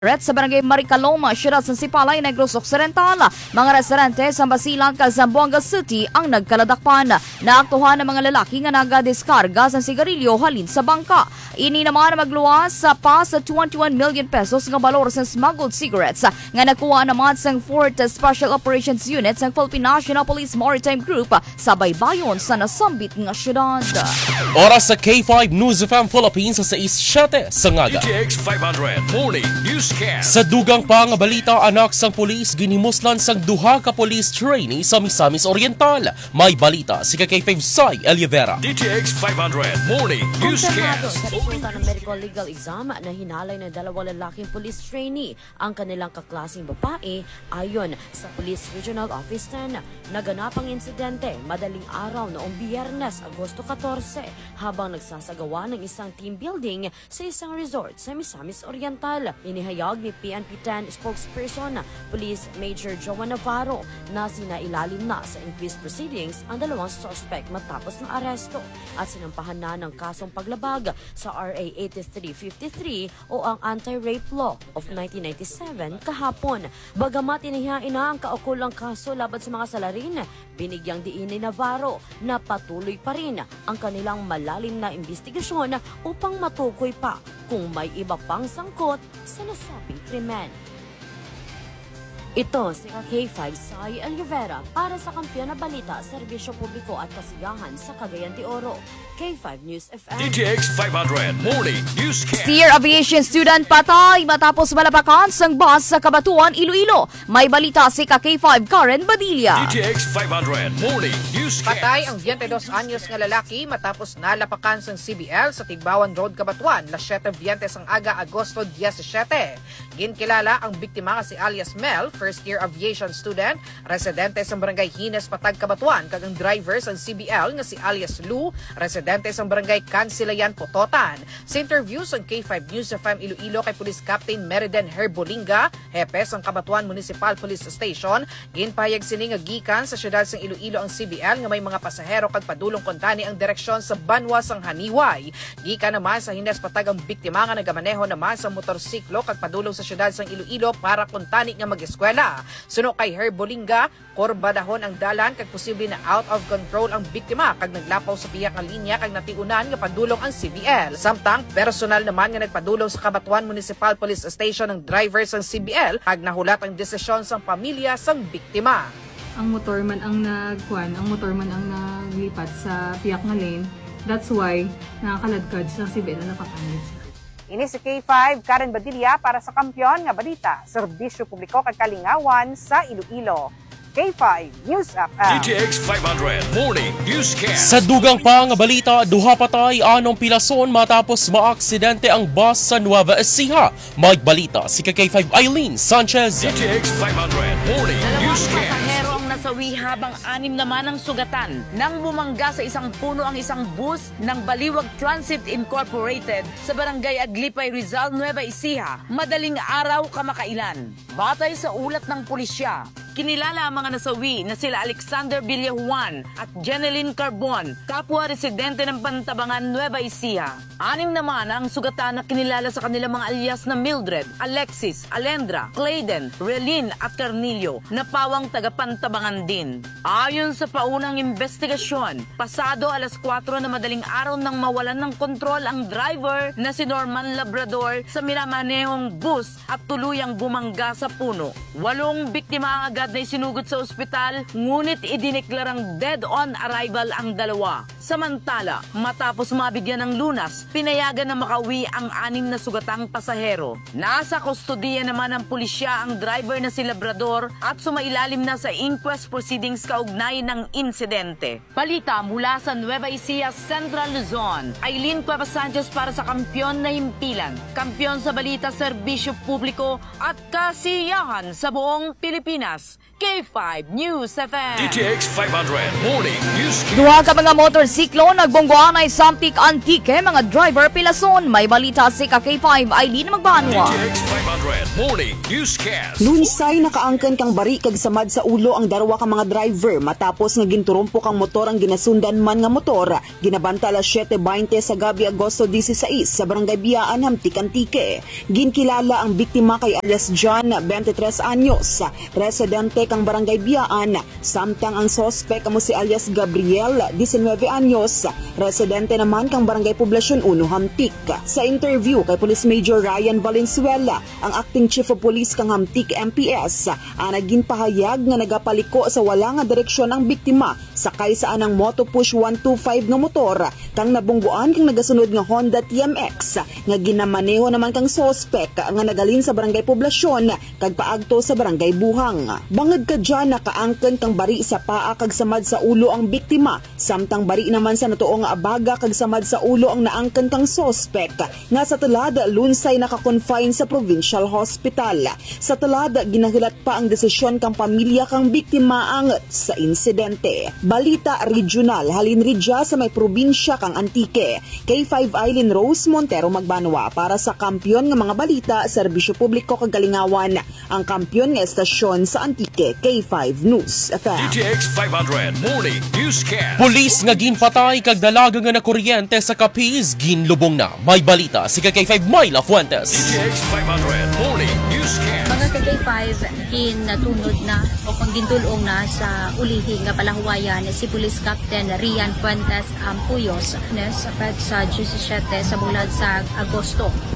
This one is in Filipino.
Sa barangay Maricaloma, siyudad sa Sipalay, Negros Occidental, mga residente sa Basilan, Zamboanga City ang nagkaladakpan. Naaktuhan ng mga lalaki nga nagadiskarga sa sigarilyo halin sa bangka. Ini naman magluwas sa pa sa 21 million pesos nga balor sa smuggled cigarettes nga nakuha naman sa 4th Special Operations Unit sa Philippine National Police Maritime Group sa baybayon sa nasambit nga siyudad. Oras sa K5 News FM Philippines sa 6:07 sa ngaga. DTX 500 Morning Newscast. Sa dugang pa nga balita, anak sang pulis ginimuslan sang duha ka police trainee sa Misamis Oriental. May balita si K5 Sai Eliavera. DTX 500 Morning Kumpirmado Newscast. sa resulta ng medical legal exam na hinalay ng dalawang lalaking police trainee ang kanilang kaklaseng babae ayon sa Police Regional Office 10. Naganap ang insidente madaling araw noong Biyernes, Agosto 14 habang nagsasagawa ng isang team building sa isang resort sa Misamis Oriental. Inihayag ni PNP 10 spokesperson Police Major Joan Navarro na sinailalim na sa increased proceedings ang dalawang suspect matapos ng aresto at sinampahan na ng kasong paglabag sa RA 8353 o ang Anti-Rape Law of 1997 kahapon. Bagamat inihain na ang kaukulang kaso laban sa mga salarin, binigyang diin ni Navarro na patuloy pa rin ang kanilang malalim na investigasyon upang matukoy pa kung may iba pang sangkot sa nasabing krimen. Ito si K5 Sai Eliavera para sa Kampiyon na Balita, Serbisyo Publiko at Kasiyahan sa Cagayan de Oro. K5 News FM. DTX 500 Morning Newscast. Steer Aviation student patay matapos malapakan sang bus sa Cabatuan, Iloilo. May balita si K5 Karen Badilla. DTX 500 Morning Newscast. Patay ang 22 anyos nga lalaki matapos nalapakan sang CBL sa Tigbawan Road, Cabatuan, las 7:20 ang aga Agosto 17. Ginkilala ang biktima nga si alias Mel, first-year aviation student, residente sa barangay Hines, Patag, Cabatuan, kag ang driver sa CBL nga si alias Lou, residente sa barangay Cansilayan, Pototan. Sa interview sa K5 News FM Iloilo kay Police Captain Meriden Herbolinga, hepe sa Cabatuan Municipal Police Station, ginpahayag sini nga gikan sa syudad sa Iloilo ang CBL nga may mga pasahero kag padulong kontani ang direksyon sa Banwa sang Haniway. Gikan naman sa Hines, Patag ang biktima nga nagamaneho naman sa motorsiklo kag padulong sa syudad sang Iloilo para kontani nga mag-eskwela. Suno kay Herbolinga, korbadahon ang dalan kag posible na out of control ang biktima kag naglapaw sa piyak nga linya kag natiunan nga padulong ang CBL. Samtang personal naman nga nagpadulong sa Cabatuan Municipal Police Station ng driver sang CBL kag nahulat ang desisyon sang pamilya sang biktima. Ang motorman ang naglipat sa piyak nga lane. That's why nakakaladkad sa CBL na nakapanit siya. Ini si K5 Karen Badilla para sa Kampiyon nga Balita, Serbisyo Publiko kag Kalingawan sa Iloilo. K5 News FM. DTX 500 Morning Newscast. Sa dugang pa nga balita, duha patay anong pilason matapos maaksidente ang bus sa Nueva Ecija. May balita si K5 Eileen Sanchez. DTX 500 Morning Newscast. Pasahero ang nasawi habang 6 naman ang sugatan nang bumangga sa isang puno ang isang bus ng Baliwag Transit Incorporated sa Barangay Aglipay, Rizal, Nueva Ecija, madaling araw kamakailan. Batay sa ulat ng pulisya, kinilala ang mga nasawi na sila Alexander Villajuan at Jeneline Carbon, kapwa residente ng Bantabangan, Nueva Ecija. 6 naman ang sugatan na kinilala sa kanilang mga alias na Mildred, Alexis, Alendra, Clayden, Relin at Carnillo, na pawang taga-Pantabangan din. Ayon sa paunang investigasyon, pasado alas 4 na madaling araw nang mawalan ng kontrol ang driver na si Norman Labrador sa minamanehong bus at tuluyang bumangga sa puno. 8 biktima ang agad na isinugod sa ospital, ngunit idineklarang dead on arrival ang dalawa. Samantala, matapos mabigyan ng lunas, pinayagan na makauwi ang 6 na sugatang pasahero. Nasa kustodiya naman ng pulisya ang driver na si Labrador at sumailalim na sa inquest proceedings kaugnay ng insidente. Balita mula sa Nueva Ecija, Central Luzon. Eileen Cuevas Sanchez para sa Kampiyon na Himpilan. Kampiyon sa Balita, Serbisyo Publiko at Kasiyahan sa buong Pilipinas. K5 News FM. DTX 500 Morning Newscast. Duha ka mga motorcycle Trisiklo nagbonggoan ay Samtik Antique, mga driver pilason. May balita si K5 Eileen Magbanwa. DTX 500 Morning Newscast. Lunsay nakaangkan kang bari kag samad sa ulo ang darwa ka mga driver matapos nga ginturumpo kang motor ang ginasundan man nga motor. Ginabanta alas 7:20 sa gabi Agosto 16 sa Barangay Biyaan, Samtik Antique. Ginkilala ang biktima kay alias John, 23 anyos, residente kang Barangay Biyaan, samtang ang sospek amo si alias Gabriel, 19 anyos, residente naman kang Barangay Poblasyon 1, Hamtik. Sa interview kay Police Major Ryan Valenzuela, ang acting chief of police kang Hamtik MPS, naging pahayag nga nagapaliko sa wala nga direksyon ang biktima sakay sa anang Moto Push 125 nga motor kang nabungguan kang nagasunod nga Honda TMX nga ginamaneho naman kang sospek nga nagalin sa Barangay Poblasyon kag paagto sa Barangay Buhang. Bangod ka dyan nakaangken kang bari sa paa kag samad sa ulo ang biktima, samtang bari naman sa natuo nga abaga kag samad sa ulo ang naangken kang sospek nga sa tulad lunsay naka-confine sa Provincial Hospital. Sa tulad ginahilat pa ang desisyon kang pamilya kang biktima anget sa insidente. Balita Regional halin ridya sa may probinsya kang Antique. K5 Eileen Rose Montero Magbanwa para sa kampyon nga mga balita, serbisyo publiko kag kalingawan. Ang kampyon nga estasyon sa Antique, K5 News FM. DTX 500 Morning Newscast. Pulis nga ginpatay kag dalaga nga nakuryente sa Capiz ginlubong na. May balita si K5 Myla Fuentes. DTX 500 Morning Newscast. Mga K5 ginatunod na o kung gintulong na sa ulihi nga palahuwayan si Police Captain Rian Fuentes Ampuyos sa 17 sa bulad sa Agosto.